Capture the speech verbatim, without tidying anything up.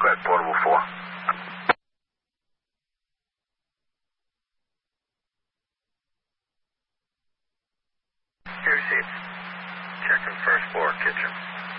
Go ahead, portable four. Two seats. Checking first floor, kitchen.